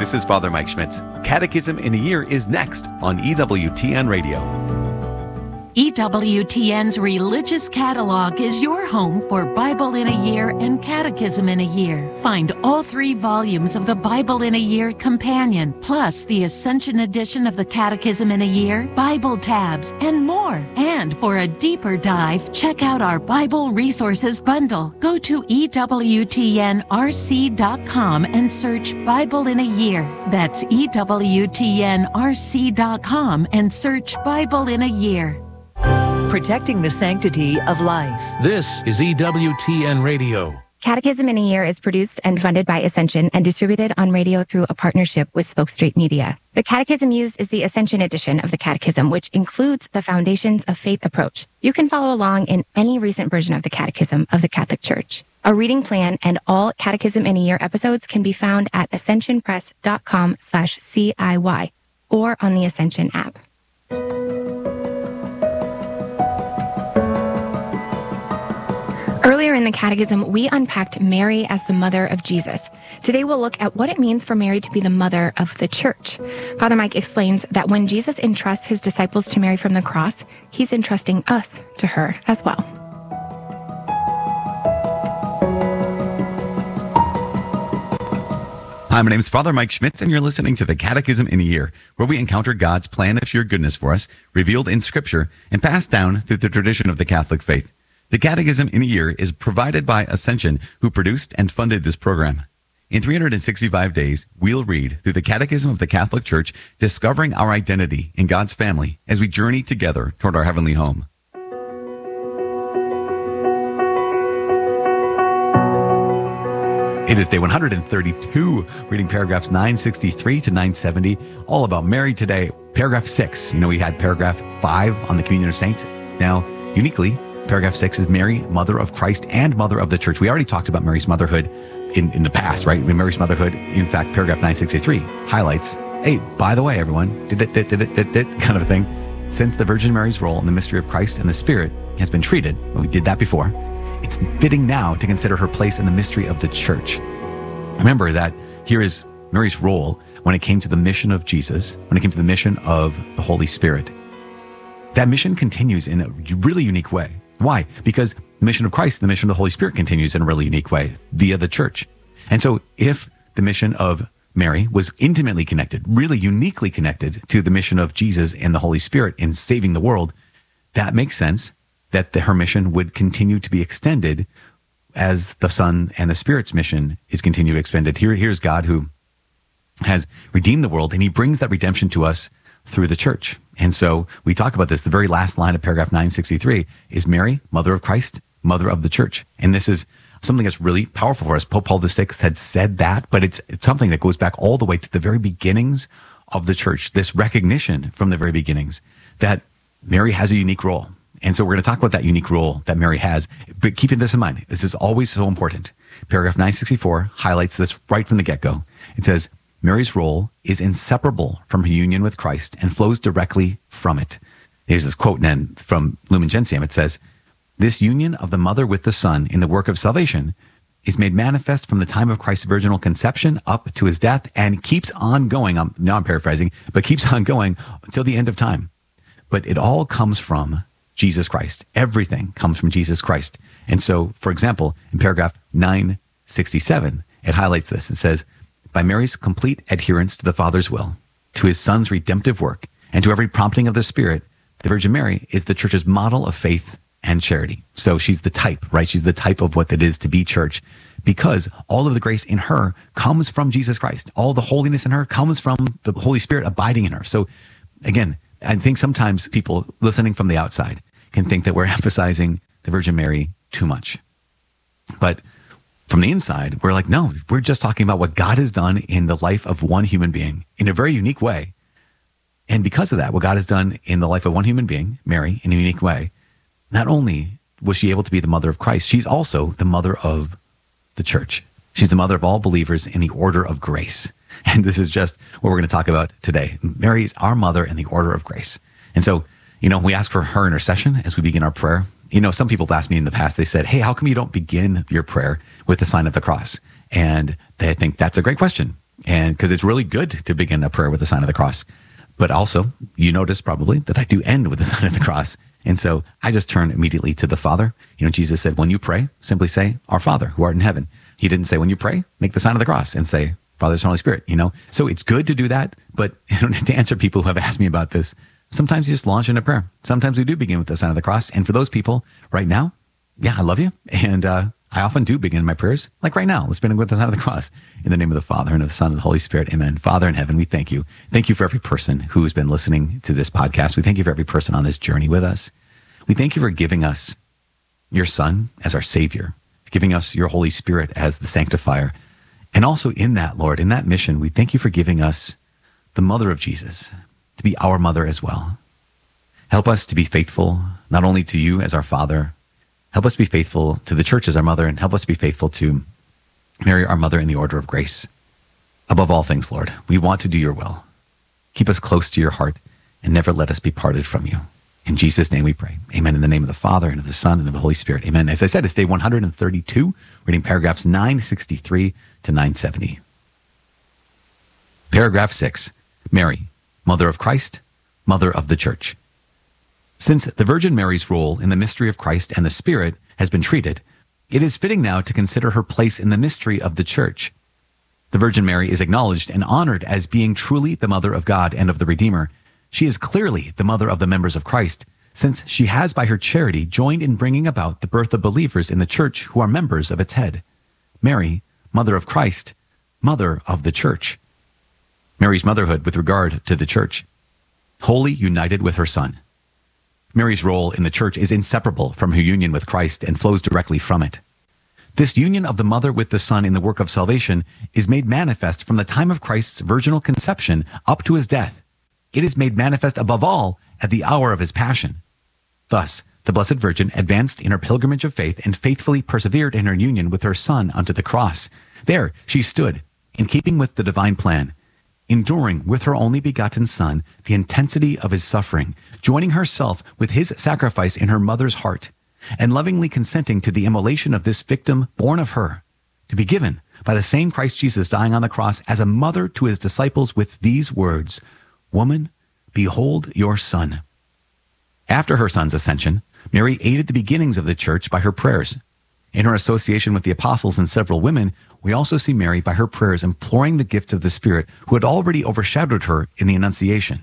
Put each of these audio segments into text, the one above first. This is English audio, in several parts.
This is Father Mike Schmitz. Catechism in a Year is next on EWTN Radio. EWTN's Religious Catalog is your home for Bible in a Year and Catechism in a Year. Find all 3 volumes of the Bible in a Year Companion, plus the Ascension edition of the Catechism in a Year, Bible tabs, and more. And for a deeper dive, check out our Bible Resources Bundle. Go to EWTNRC.com and search Bible in a Year. That's EWTNRC.com and search Bible in a Year. Protecting the sanctity of life. This is EWTN Radio. Catechism in a Year is produced and funded by Ascension and distributed on radio through a partnership with Spoke Street Media. The catechism used is the Ascension edition of the Catechism, which includes the Foundations of Faith approach. You can follow along in any recent version of the Catechism of the Catholic Church. A reading plan and all Catechism in a Year episodes can be found at ascensionpress.com/CIY or on the Ascension app. Earlier in the Catechism, we unpacked Mary as the mother of Jesus. Today, we'll look at what it means for Mary to be the mother of the Church. Father Mike explains that when Jesus entrusts his disciples to Mary from the cross, he's entrusting us to her as well. Hi, my name is Father Mike Schmitz, and you're listening to the Catechism in a Year, where we encounter God's plan of sheer goodness for us, revealed in Scripture, and passed down through the tradition of the Catholic faith. The Catechism in a Year is provided by Ascension, who produced and funded this program. In 365 days, we'll read through the Catechism of the Catholic Church, discovering our identity in God's family as we journey together toward our heavenly home. It is day 132, reading paragraphs 963 to 970, all about Mary today. Paragraph 6, we had paragraph 5 on the Communion of Saints. Now, uniquely, paragraph 6 is Mary, Mother of Christ and Mother of the Church. We already talked about Mary's motherhood in the past, right? Mary's motherhood, in fact, paragraph 963 highlights, hey, by the way, everyone, kind of a thing. Since the Virgin Mary's role in the mystery of Christ and the Spirit has been treated, we did that before, it's fitting now to consider her place in the mystery of the Church. Remember that here is Mary's role when it came to the mission of Jesus, when it came to the mission of the Holy Spirit. That mission continues in a really unique way. Why? Because the mission of Christ, the mission of the Holy Spirit continues in a really unique way via the Church. And so if the mission of Mary was intimately connected, really uniquely connected to the mission of Jesus and the Holy Spirit in saving the world, that makes sense that her mission would continue to be extended as the Son and the Spirit's mission is continued extended. Here's God who has redeemed the world, and he brings that redemption to us through the Church. And so we talk about this. The very last line of paragraph 963 is Mary, Mother of Christ, Mother of the Church. And this is something that's really powerful for us. Pope Paul VI had said that, but it's something that goes back all the way to the very beginnings of the Church, this recognition from the very beginnings that Mary has a unique role. And so we're going to talk about that unique role that Mary has, but keeping this in mind, this is always so important. Paragraph 964 highlights this right from the get-go. It says, Mary's role is inseparable from her union with Christ and flows directly from it. Here's this quote then from Lumen Gentium. It says, this union of the mother with the Son in the work of salvation is made manifest from the time of Christ's virginal conception up to his death and keeps on going. Now I'm paraphrasing, but keeps on going until the end of time. But it all comes from Jesus Christ. Everything comes from Jesus Christ. And so, for example, in paragraph 967, it highlights this. It says, by Mary's complete adherence to the Father's will, to his Son's redemptive work, and to every prompting of the Spirit, the Virgin Mary is the Church's model of faith and charity. So she's the type, right? She's the type of what it is to be church, because all of the grace in her comes from Jesus Christ. All the holiness in her comes from the Holy Spirit abiding in her. So again, I think sometimes people listening from the outside can think that we're emphasizing the Virgin Mary too much. But from the inside, we're like, no, we're just talking about what God has done in the life of one human being in a very unique way. And because of that, what God has done in the life of one human being, Mary, in a unique way, not only was she able to be the mother of Christ, she's also the mother of the Church. She's the mother of all believers in the order of grace. And this is just what we're going to talk about today. Mary is our mother in the order of grace. And so, we ask for her intercession as we begin our prayer. Some people have asked me in the past, they said, hey, how come you don't begin your prayer with the sign of the cross? And they think that's a great question. And because it's really good to begin a prayer with the sign of the cross. But also, you notice probably that I do end with the sign of the cross. And so I just turn immediately to the Father. Jesus said, when you pray, simply say, Our Father, who art in heaven. He didn't say, when you pray, make the sign of the cross and say, Father, Son, Holy Spirit, So it's good to do that. But to answer people who have asked me about this, sometimes you just launch into prayer. Sometimes we do begin with the sign of the cross. And for those people right now, yeah, I love you. And I often do begin my prayers, like right now. Let's begin with the sign of the cross. In the name of the Father, and of the Son, and the Holy Spirit. Amen. Father in heaven, we thank you. Thank you for every person who has been listening to this podcast. We thank you for every person on this journey with us. We thank you for giving us your Son as our Savior, giving us your Holy Spirit as the sanctifier. And also in that, Lord, in that mission, we thank you for giving us the mother of Jesus to be our mother as well. Help us to be faithful, not only to you as our Father. Help us be faithful to the church as our mother, and help us be faithful to Mary, our mother, in the order of grace. Above all things, Lord, we want to do your will. Keep us close to your heart and never let us be parted from you. In Jesus' name we pray. Amen. In the name of the Father, and of the Son, and of the Holy Spirit. Amen. As I said, it's day 132, reading paragraphs 963 to 970. Paragraph 6, Mary, Mother of Christ, Mother of the Church. Since the Virgin Mary's role in the mystery of Christ and the Spirit has been treated, it is fitting now to consider her place in the mystery of the Church. The Virgin Mary is acknowledged and honored as being truly the Mother of God and of the Redeemer. She is clearly the mother of the members of Christ, since she has by her charity joined in bringing about the birth of believers in the Church who are members of its head. Mary, Mother of Christ, Mother of the Church. Mary's motherhood with regard to the Church. Wholly united with her Son. Mary's role in the Church is inseparable from her union with Christ and flows directly from it. This union of the mother with the Son in the work of salvation is made manifest from the time of Christ's virginal conception up to his death. It is made manifest above all at the hour of his passion. Thus, the Blessed Virgin advanced in her pilgrimage of faith and faithfully persevered in her union with her Son unto the cross. There she stood, in keeping with the divine plan, enduring with her only begotten Son the intensity of his suffering, joining herself with his sacrifice in her mother's heart, and lovingly consenting to the immolation of this victim born of her, to be given by the same Christ Jesus dying on the cross as a mother to his disciples with these words, Woman, behold your Son. After her Son's ascension, Mary aided the beginnings of the Church by her prayers. In her association with the apostles and several women, we also see Mary by her prayers imploring the gifts of the Spirit who had already overshadowed her in the Annunciation.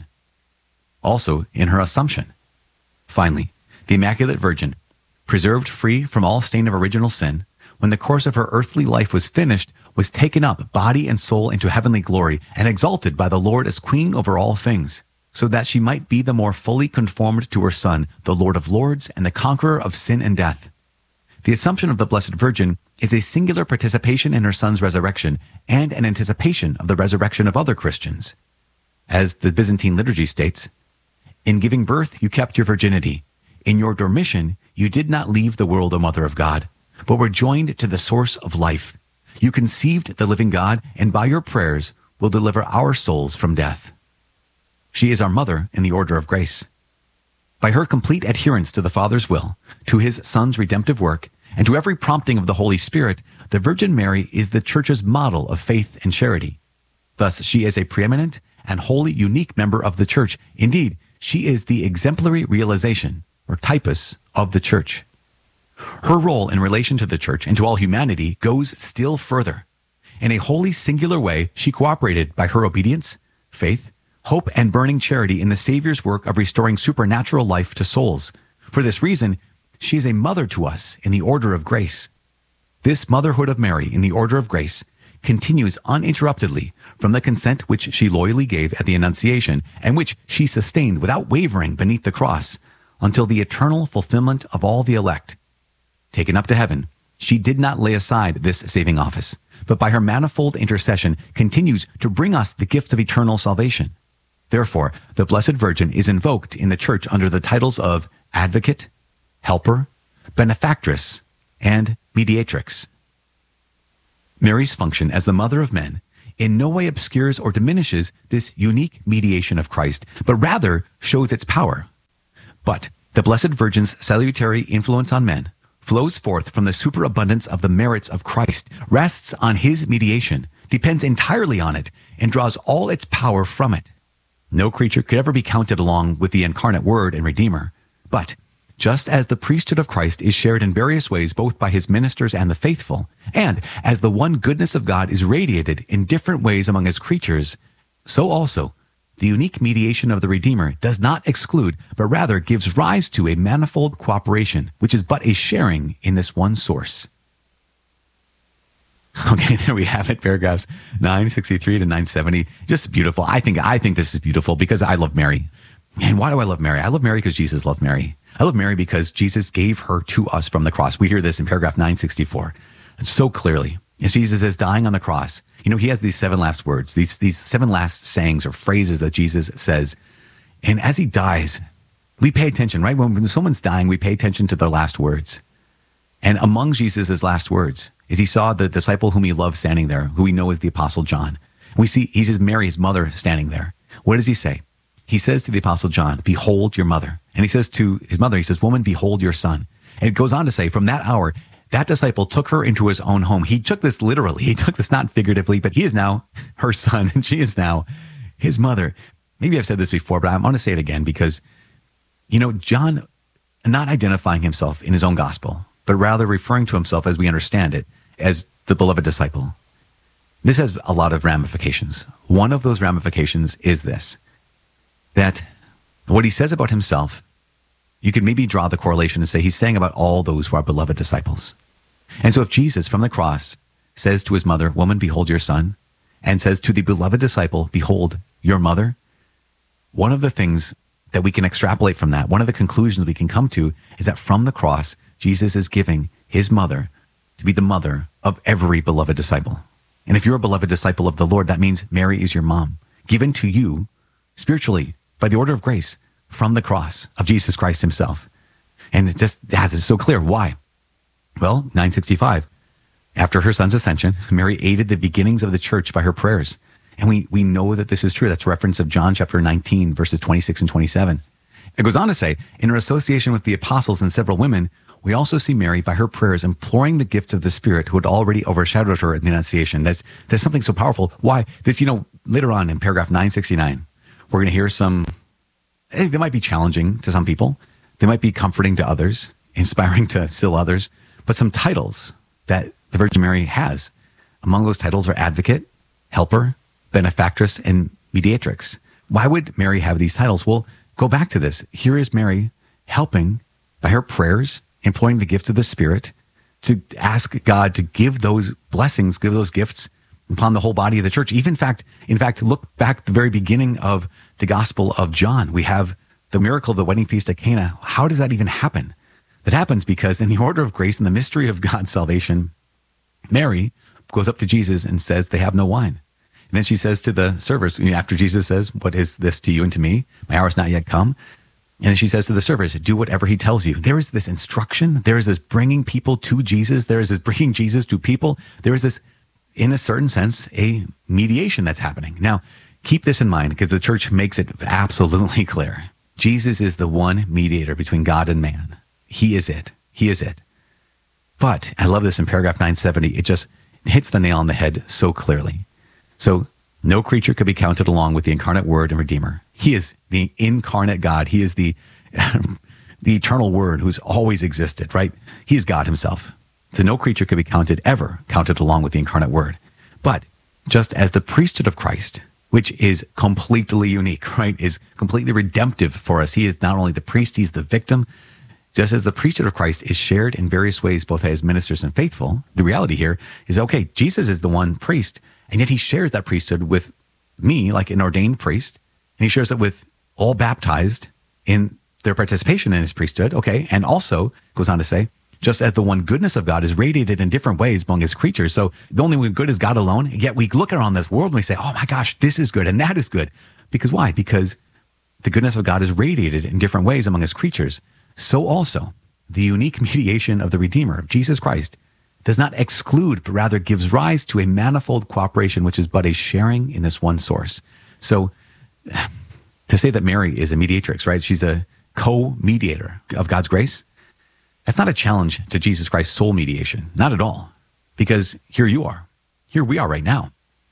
Also in her Assumption. Finally, the Immaculate Virgin, preserved free from all stain of original sin, when the course of her earthly life was finished, was taken up body and soul into heavenly glory and exalted by the Lord as Queen over all things, so that she might be the more fully conformed to her Son, the Lord of Lords and the conqueror of sin and death. The Assumption of the Blessed Virgin is a singular participation in her Son's resurrection and an anticipation of the resurrection of other Christians. As the Byzantine liturgy states, in giving birth you kept your virginity. In your dormition you did not leave the world, O Mother of God, but were joined to the source of life. You conceived the living God, and by your prayers will deliver our souls from death. She is our mother in the order of grace. By her complete adherence to the Father's will, to his Son's redemptive work, and to every prompting of the Holy Spirit, the Virgin Mary is the Church's model of faith and charity. Thus, she is a preeminent and wholly unique member of the Church. Indeed, she is the exemplary realization, or typus, of the Church. Her role in relation to the Church and to all humanity goes still further. In a wholly singular way, she cooperated by her obedience, faith, hope, and burning charity in the Savior's work of restoring supernatural life to souls. For this reason, she is a mother to us in the order of grace. This motherhood of Mary in the order of grace continues uninterruptedly from the consent which she loyally gave at the Annunciation and which she sustained without wavering beneath the cross until the eternal fulfillment of all the elect. Taken up to heaven, she did not lay aside this saving office, but by her manifold intercession continues to bring us the gift of eternal salvation. Therefore, the Blessed Virgin is invoked in the Church under the titles of Advocate, Helper, Benefactress, and Mediatrix. Mary's function as the mother of men in no way obscures or diminishes this unique mediation of Christ, but rather shows its power. But the Blessed Virgin's salutary influence on men flows forth from the superabundance of the merits of Christ, rests on his mediation, depends entirely on it, and draws all its power from it. No creature could ever be counted along with the incarnate Word and Redeemer. But just as the priesthood of Christ is shared in various ways both by his ministers and the faithful, and as the one goodness of God is radiated in different ways among his creatures, so also the unique mediation of the Redeemer does not exclude, but rather gives rise to a manifold cooperation, which is but a sharing in this one source. Okay, there we have it, paragraphs 963 to 970. Just beautiful. I think this is beautiful because I love Mary. And why do I love Mary? I love Mary because Jesus loved Mary. I love Mary because Jesus gave her to us from the cross. We hear this in paragraph 964 so clearly. As Jesus is dying on the cross, he has these 7 last words, these 7 last sayings or phrases that Jesus says. And as he dies, we pay attention, right? When someone's dying, we pay attention to their last words. And among Jesus' last words is he saw the disciple whom he loved standing there, who we know as the Apostle John. We see he sees Mary, his mother, standing there. What does he say? He says to the Apostle John, "Behold your mother." And he says to his mother, he says, "Woman, behold your son." And it goes on to say, from that hour, that disciple took her into his own home. He took this literally. He took this not figuratively, but he is now her son, and she is now his mother. Maybe I've said this before, but I want to say it again because, John, not identifying himself in his own gospel, but rather referring to himself as we understand it, as the beloved disciple. This has a lot of ramifications. One of those ramifications is this, that what he says about himself, you could maybe draw the correlation and say he's saying about all those who are beloved disciples. And so if Jesus from the cross says to his mother, "Woman, behold your son," and says to the beloved disciple, "Behold your mother," one of the things that we can extrapolate from that, one of the conclusions we can come to is that from the cross, Jesus is giving his mother to be the mother of every beloved disciple. And if you're a beloved disciple of the Lord, that means Mary is your mom, given to you spiritually by the order of grace from the cross of Jesus Christ himself. And it's so clear. Why? Well, 965, after her son's ascension, Mary aided the beginnings of the church by her prayers. And we know that this is true. That's a reference of John chapter 19, verses 26 and 27. It goes on to say, in her association with the apostles and several women, we also see Mary by her prayers imploring the gifts of the Spirit who had already overshadowed her in the Annunciation. There's something so powerful. Why? This, later on in paragraph 969, we're going to hear they might be challenging to some people. They might be comforting to others, inspiring to still others, but some titles that the Virgin Mary has. Among those titles are advocate, helper, benefactress, and mediatrix. Why would Mary have these titles? Well, go back to this. Here is Mary helping by her prayers, employing the gift of the Spirit to ask God to give those blessings, give those gifts upon the whole body of the church. In fact, look back at the very beginning of the Gospel of John. We have the miracle of the wedding feast at Cana. How does that even happen? That happens because in the order of grace and the mystery of God's salvation, Mary goes up to Jesus and says they have no wine. And then she says to the servers, after Jesus says, "What is this to you and to me? My hour is not yet come." And then she says to the servers, "Do whatever he tells you." There is this instruction. There is this bringing people to Jesus. There is this bringing Jesus to people. There is this, in a certain sense, a mediation that's happening. Now, keep this in mind because the church makes it absolutely clear. Jesus is the one mediator between God and man. He is it. He is it. But I love this in paragraph 970. It just hits the nail on the head so clearly. So no creature could be counted along with the incarnate Word and Redeemer. He is the incarnate God. He is the eternal Word who's always existed, right? He is God himself. So no creature could be ever counted along with the incarnate Word. But just as the priesthood of Christ, which is completely unique, right, is completely redemptive for us. He is not only the priest, he's the victim. Just as the priesthood of Christ is shared in various ways, both as ministers and faithful, the reality here is, okay, Jesus is the one priest, and yet he shares that priesthood with me, like an ordained priest, and he shares it with all baptized in their participation in his priesthood, okay, and also goes on to say, just as the one goodness of God is radiated in different ways among his creatures. So the only one good is God alone, yet we look around this world and we say, oh my gosh, this is good and that is good. Because why? Because the goodness of God is radiated in different ways among his creatures. So also, the unique mediation of the Redeemer, of Jesus Christ, does not exclude, but rather gives rise to a manifold cooperation, which is but a sharing in this one source. So to say that Mary is a mediatrix, right? She's a co-mediator of God's grace. That's not a challenge to Jesus Christ's sole mediation. Not at all. Because here you are. Here we are right now.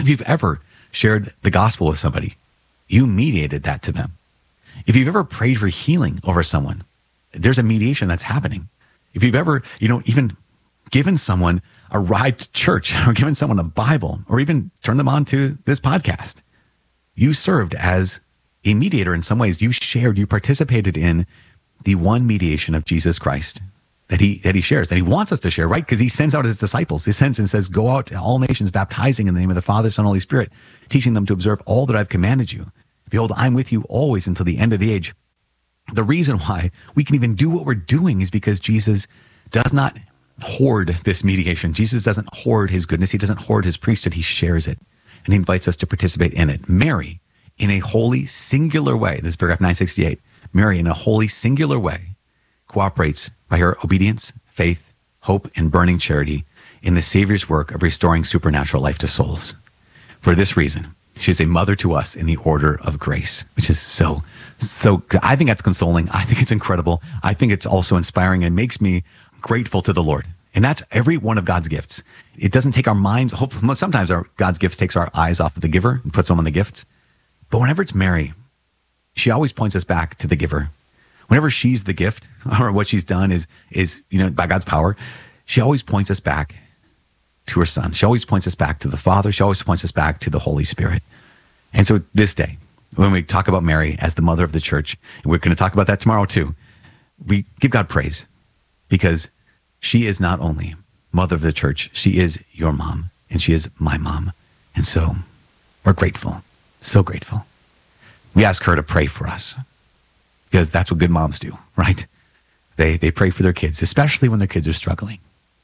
If you've ever shared the gospel with somebody, you mediated that to them. If you've ever prayed for healing over someone, there's a mediation that's happening. If you've ever, even given someone a ride to church or given someone a Bible or even turned them on to this podcast, you served as a mediator in some ways. You shared, you participated in the one mediation of Jesus Christ that he shares, that he wants us to share, right? Because he sends out his disciples. He sends and says, go out to all nations, baptizing in the name of the Father, Son, and Holy Spirit, teaching them to observe all that I've commanded you. Behold, I'm with you always until the end of the age. The reason why we can even do what we're doing is because Jesus does not hoard this mediation. Jesus doesn't hoard his goodness. He doesn't hoard his priesthood. He shares it, and he invites us to participate in it. Mary, in a holy singular way, this is paragraph 968, Mary, in a holy singular way, cooperates by her obedience, faith, hope, and burning charity in the Savior's work of restoring supernatural life to souls. For this reason, she is a mother to us in the order of grace, which is so, I think that's consoling. I think it's incredible. I think it's also inspiring and makes me grateful to the Lord. And that's every one of God's gifts. It doesn't take our minds, sometimes God's gifts takes our eyes off of the giver and puts them on the gifts. But whenever it's Mary, she always points us back to the giver. Whenever she's the gift, or what she's done is by God's power, she always points us back to her Son. She always points us back to the Father. She always points us back to the Holy Spirit. And so this day, when we talk about Mary as the mother of the church, and we're going to talk about that tomorrow too, we give God praise because she is not only mother of the church, she is your mom, and she is my mom. And so we're grateful, so grateful. We ask her to pray for us because that's what good moms do, right? They pray for their kids, especially when their kids are struggling.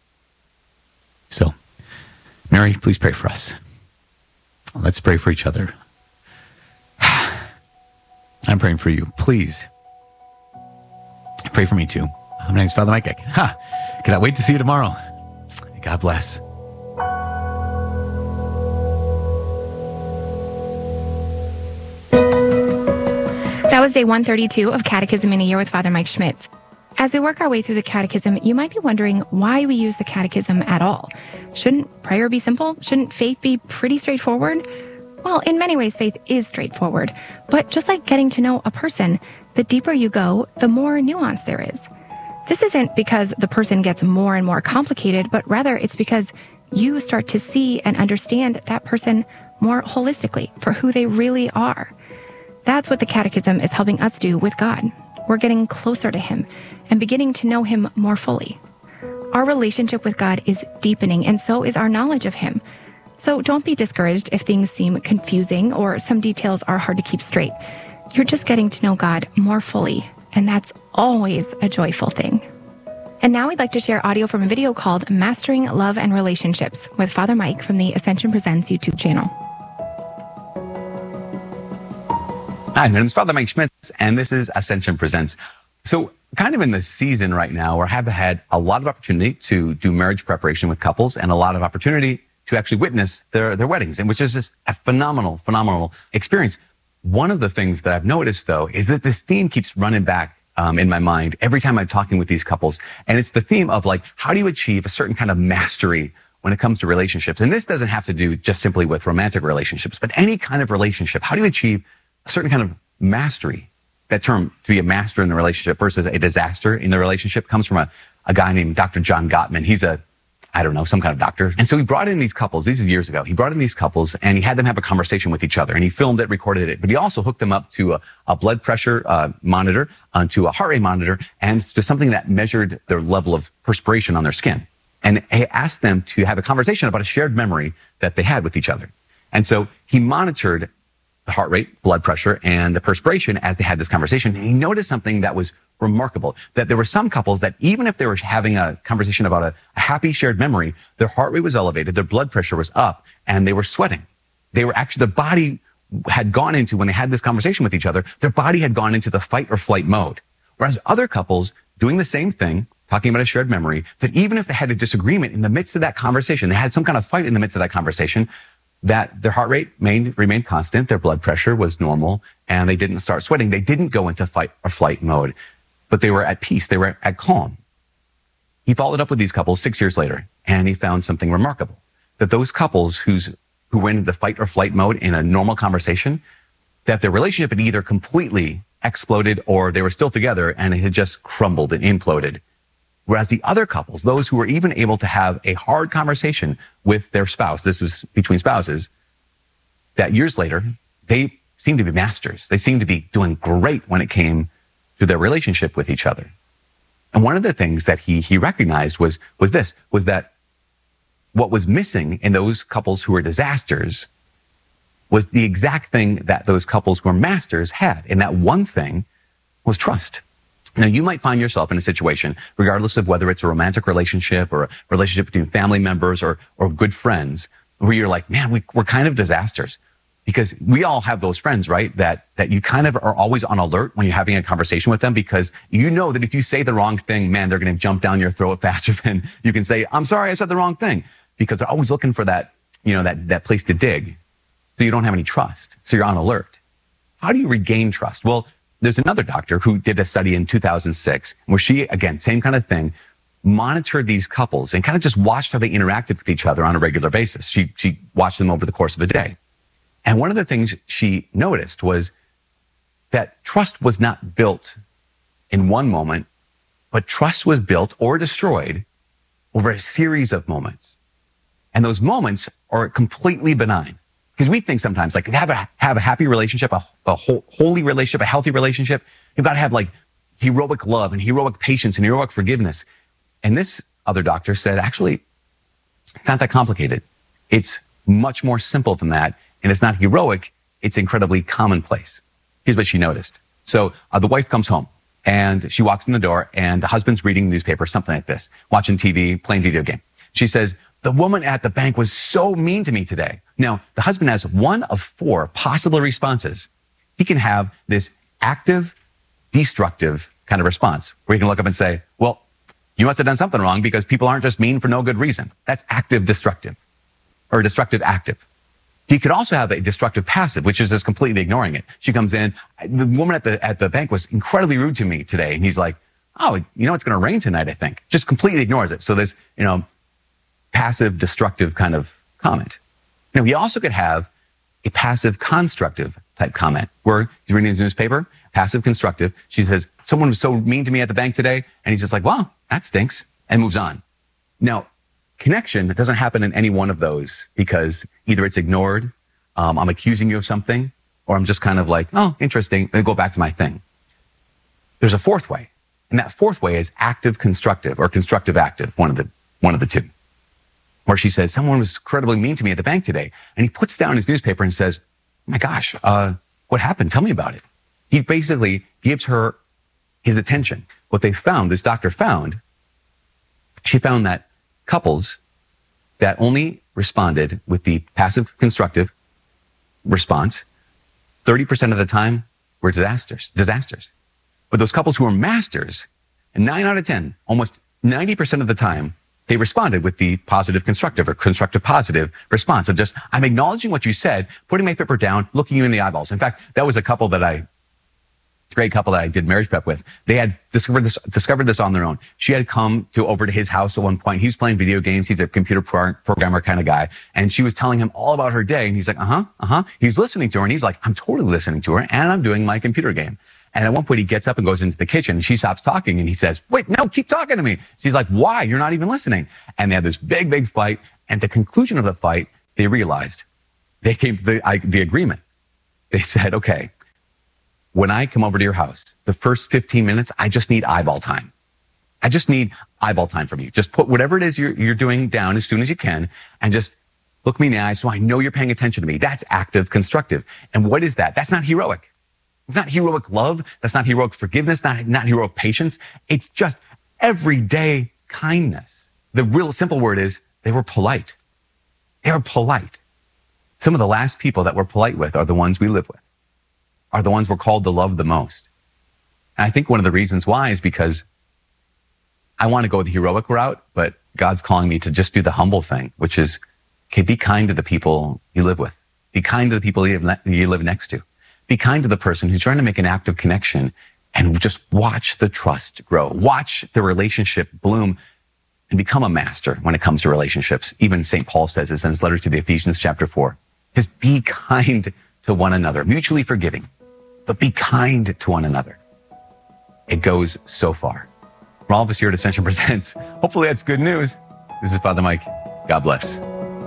So, Mary, please pray for us. Let's pray for each other. I'm praying for you. Please pray for me too. My name's Father Mike Eck. Cannot wait to see you tomorrow. God bless. That was day 132 of Catechism in a Year with Father Mike Schmitz. As we work our way through the Catechism, you might be wondering why we use the Catechism at all. Shouldn't prayer be simple? Shouldn't faith be pretty straightforward? Well, in many ways, faith is straightforward. But just like getting to know a person, the deeper you go, the more nuance there is. This isn't because the person gets more and more complicated, but rather it's because you start to see and understand that person more holistically for who they really are. That's what the Catechism is helping us do with God. We're getting closer to him and beginning to know him more fully. Our relationship with God is deepening, and so is our knowledge of him. So don't be discouraged if things seem confusing or some details are hard to keep straight. You're just getting to know God more fully, and that's always a joyful thing. And now we'd like to share audio from a video called Mastering Love and Relationships with Father Mike from the Ascension Presents YouTube channel. Hi, my name is Father Mike Schmitz, and this is Ascension Presents. So kind of in this season right now where I have had a lot of opportunity to do marriage preparation with couples and a lot of opportunity to actually witness their weddings, and which is just a phenomenal experience. One of the things that I've noticed, though, is that this theme keeps running back in my mind every time I'm talking with these couples. And it's the theme of how do you achieve a certain kind of mastery when it comes to relationships? And this doesn't have to do just simply with romantic relationships, but any kind of relationship. How do you achieve a certain kind of mastery? That term, to be a master in the relationship versus a disaster in the relationship, comes from a guy named Dr. John Gottman. He's some kind of doctor. And so he brought in these couples, this is years ago, he brought in these couples and he had them have a conversation with each other, and he filmed it, recorded it, but he also hooked them up to a blood pressure monitor, to a heart rate monitor, and to something that measured their level of perspiration on their skin. And he asked them to have a conversation about a shared memory that they had with each other. And so he monitored the heart rate, blood pressure, and the perspiration as they had this conversation. And he noticed something that was remarkable, that there were some couples that even if they were having a conversation about a happy shared memory, their heart rate was elevated, their blood pressure was up, and they were sweating. They were actually, their body had gone into, when they had this conversation with each other, their body had gone into the fight or flight mode. Whereas other couples doing the same thing, talking about a shared memory, that even if they had a disagreement in the midst of that conversation, they had some kind of fight in the midst of that conversation, that their heart rate remained constant, their blood pressure was normal, and they didn't start sweating. They didn't go into fight or flight mode, but they were at peace. They were at calm. He followed up with these couples 6 years later, and he found something remarkable, that those couples whose who went into fight or flight mode in a normal conversation, that their relationship had either completely exploded or they were still together and it had just crumbled and imploded. Whereas the other couples, those who were even able to have a hard conversation with their spouse, this was between spouses, that years later, they seemed to be masters. They seemed to be doing great when it came to their relationship with each other. And one of the things that he recognized was that what was missing in those couples who were disasters was the exact thing that those couples who were masters had. And that one thing was trust. Now, you might find yourself in a situation, regardless of whether it's a romantic relationship or a relationship between family members or good friends, where you're like, man, we're kind of disasters. Because we all have those friends, right? That you kind of are always on alert when you're having a conversation with them, because you know that if you say the wrong thing, man, they're going to jump down your throat faster than you can say, I'm sorry, I said the wrong thing. Because they're always looking for that, that place to dig. So you don't have any trust. So you're on alert. How do you regain trust? Well, there's another doctor who did a study in 2006 where she, again, same kind of thing, monitored these couples and kind of just watched how they interacted with each other on a regular basis. She watched them over the course of a day. And one of the things she noticed was that trust was not built in one moment, but trust was built or destroyed over a series of moments. And those moments are completely benign. Because we think sometimes, like, have a happy relationship, a holy relationship, a healthy relationship, you've got to have like heroic love and heroic patience and heroic forgiveness. And this other doctor said, actually, it's not that complicated. It's much more simple than that. And it's not heroic. It's incredibly commonplace. Here's what she noticed. So the wife comes home and she walks in the door and the husband's reading the newspaper, something like this, watching TV, playing video game. She says, the woman at the bank was so mean to me today. Now, the husband has one of 4 possible responses. He can have this active, destructive kind of response where he can look up and say, well, you must have done something wrong because people aren't just mean for no good reason. That's active, destructive, or destructive, active. He could also have a destructive passive, which is just completely ignoring it. She comes in, the woman at the bank was incredibly rude to me today. And he's like, oh, it's going to rain tonight, I think. Just completely ignores it. So this, passive, destructive kind of comment. Now, he also could have a passive, constructive type comment where he's reading his newspaper, passive, constructive. She says, someone was so mean to me at the bank today. And he's just like, well, that stinks, and moves on. Now, connection doesn't happen in any one of those because either it's ignored, I'm accusing you of something, or I'm just kind of like, oh, interesting, and go back to my thing. There's a fourth way, and that fourth way is active constructive or constructive active, one of the two. Where she says, someone was incredibly mean to me at the bank today, and he puts down his newspaper and says, oh my gosh, what happened? Tell me about it. He basically gives her his attention. What they found, this doctor found, she found that couples that only responded with the passive constructive response, 30% of the time were disasters. But those couples who were masters, 9 out of 10, almost 90% of the time, they responded with the positive constructive or constructive positive response of just, I'm acknowledging what you said, putting my paper down, looking you in the eyeballs. In fact, that was a great couple that I did marriage prep with. They had discovered this on their own. She had come over to his house at one point. He was playing video games. He's a computer programmer kind of guy. And she was telling him all about her day. And he's like, He's listening to her. And he's like, I'm totally listening to her. And I'm doing my computer game. And at one point he gets up and goes into the kitchen and she stops talking and he says, wait, no, keep talking to me. She's like, why? You're not even listening. And they had this big, big fight. And at the conclusion of the fight, they realized they came to the agreement. They said, okay, when I come over to your house, the first 15 minutes, I just need eyeball time. I just need eyeball time from you. Just put whatever it is you're doing down as soon as you can and just look me in the eye so I know you're paying attention to me. That's active, constructive. And what is that? That's not heroic. It's not heroic love. That's not heroic forgiveness, not heroic patience. It's just everyday kindness. The real simple word is they were polite. They were polite. Some of the last people that we're polite with are the ones we live with, are the ones we're called to love the most. And I think one of the reasons why is because I want to go the heroic route, but God's calling me to just do the humble thing, which is, okay, be kind to the people you live with. Be kind to the people you live next to. Be kind to the person who's trying to make an active connection and just watch the trust grow. Watch the relationship bloom and become a master when it comes to relationships. Even St. Paul says this in his letter to the Ephesians chapter 4. Just be kind to one another, mutually forgiving, but be kind to one another. It goes so far. For all of us here at Ascension Presents, hopefully that's good news. This is Father Mike. God bless.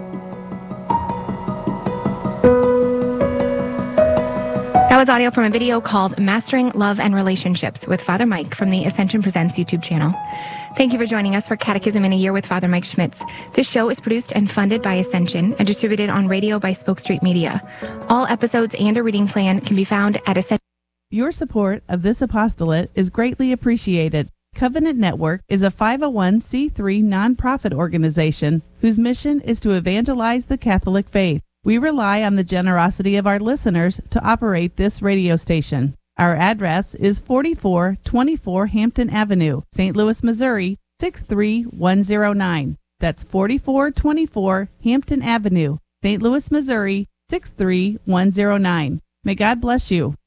That was audio from a video called Mastering Love and Relationships with Father Mike from the Ascension Presents YouTube channel. Thank you for joining us for Catechism in a Year with Father Mike Schmitz. This show is produced and funded by Ascension and distributed on radio by Spoke Street Media. All episodes and a reading plan can be found at Ascension. Your support of this apostolate is greatly appreciated. Covenant Network is a 501c3 nonprofit organization whose mission is to evangelize the Catholic faith. We rely on the generosity of our listeners to operate this radio station. Our address is 4424 Hampton Avenue, St. Louis, Missouri, 63109. That's 4424 Hampton Avenue, St. Louis, Missouri, 63109. May God bless you.